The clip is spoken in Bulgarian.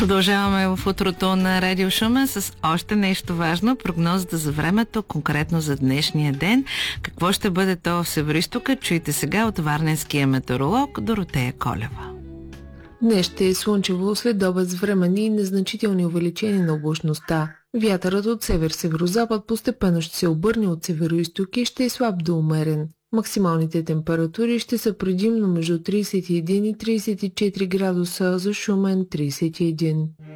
Продължаваме в утрото на Радио Шумен с още нещо важно. Прогнозата за времето, конкретно за днешния ден. Какво ще бъде то в Североизтока? Чуйте сега от варненския метеоролог Доротея Колева. Днес ще е слънчево, след обед с временни и незначителни увеличения на облачността. Вятърът от север-северозапад постепенно ще се обърне от североизток и ще е слаб до умерен. Максималните температури ще са предимно между 31 и 34 градуса, за Шумен 31.